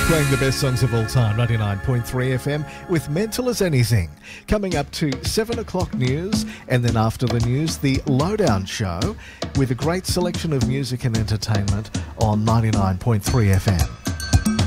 Playing the best songs of all time, 99.3 FM with Mental as Anything. Coming up to 7 o'clock news, and then after the news, the Lowdown Show with a great selection of music and entertainment on 99.3 FM.